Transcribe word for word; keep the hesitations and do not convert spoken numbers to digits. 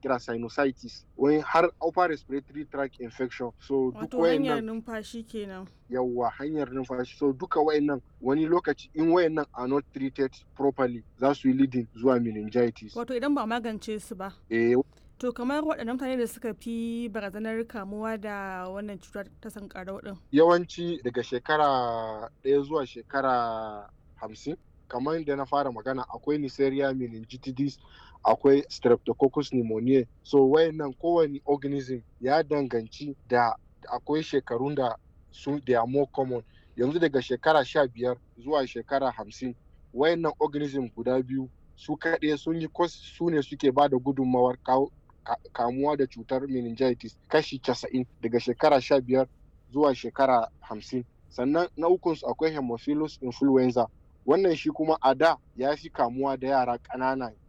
kira sinusitis, wani har upper respiratory tract infection. So duk Wato hanyar wayannan numfashi kenan. yawa hanyar numfashi. So duka wayannan wani lokaci in wayannan are not treated properly za su yi leading zuwa meningitis. Wato idan ba magance su ba. Eh, To kamar waɗannan mutane da suka fi barazanar kamuwa da wannan cutar ta sankarau ɗin. yawanci daga shekara ɗaya zuwa shekara hamsin, kamar da na fara magana akwai Neisseria meningitidis, akwai Streptococcus pneumoniae. So wayannan kowane organism ya danganci da akwai shekarun da su they are more common. Yanzu daga shekara sha biyar zuwa shekara hamsin wayannan organism guda biyu su kaɗai sun yi su ne suke ba da gudunmawar kamuwa da cutar meningitis kashi casa'in daga shekara sha biyar zuwa shekara hamsin. Sannan na ukunsu akwai Haemophilus influenza. Wannan shi kuma a da ya fi kamuwa da yara ƙanana